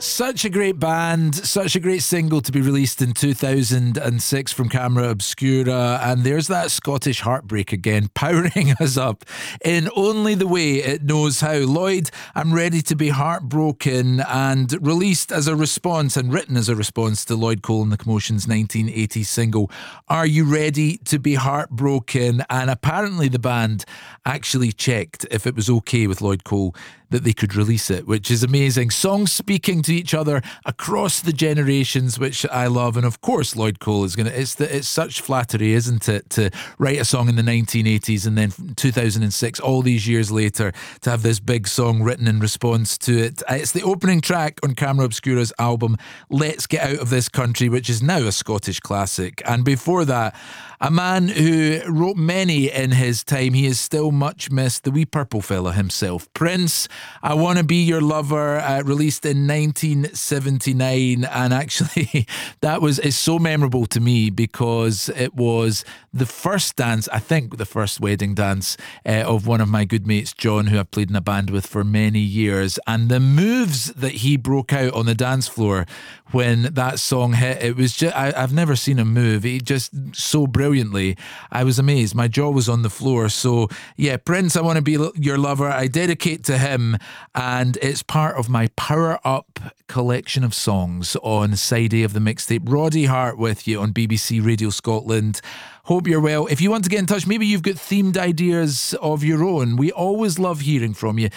Such a great band, such a great single to be released in 2006 from Camera Obscura, and there's that Scottish heartbreak again, powering us up in only the way it knows how. Lloyd, I'm Ready to Be Heartbroken, and released as a response and written as a response to Lloyd Cole and the Commotion's 1980 single, Are You Ready to Be Heartbroken? And apparently the band actually checked if it was okay with Lloyd Cole that they could release it, which is amazing. Songs speaking to each other across the generations, which I love. And of course, Lloyd Cole is it's such flattery, isn't it, to write a song in the 1980s and then 2006, all these years later, to have this big song written in response to it. It's the opening track on Camera Obscura's album, Let's Get Out of This Country, which is now a Scottish classic. And before that, a man who wrote many in his time, he is still much missed, the wee purple fella himself, Prince. I Wanna Be Your Lover, released in 1979, and actually that is so memorable to me because it was the first dance, I think the first wedding dance of one of my good mates, John, who I've played in a band with for many years, and the moves that he broke out on the dance floor when that song hit, it was just, I've never seen him move, he just so brilliantly, I was amazed, my jaw was on the floor. So yeah, Prince, I Wanna Be Your Lover, I dedicate to him, and it's part of my Power Up collection of songs on side A of the mixtape. Roddy Hart with you on BBC Radio Scotland. Hope you're well. If you want to get in touch, maybe you've got themed ideas of your own. We always love hearing from you.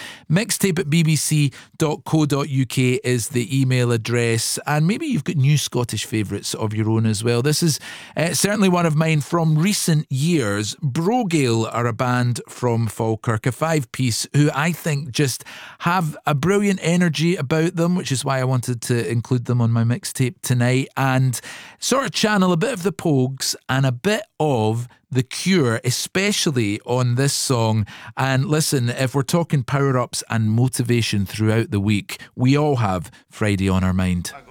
Mixtape@bbc.co.uk is the email address. And maybe you've got new Scottish favourites of your own as well. This is certainly one of mine from recent years. Brogale are a band from Falkirk, a five-piece who I think just have a brilliant energy about them, which is why I wanted to include them on my mixtape tonight, and sort of channel a bit of the Pogues and a bit of The Cure, especially on this song. And listen, if we're talking power-ups and motivation throughout the week, we all have Friday on our mind.